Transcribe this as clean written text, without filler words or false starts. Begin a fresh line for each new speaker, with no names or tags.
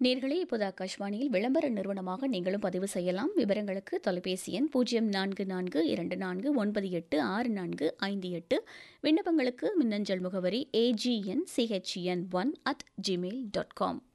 நேர்களே, இப்போது ஆகாஷ்வாணியில் விளம்பர நிறுவனமாக நீங்களும் பதிவு செய்யலாம். விவரங்களுக்கு தொலைபேசி எண் 0442986458. விண்ணப்பங்களுக்கு மின்னஞ்சல் முகவரி agnchin1@gmail.com.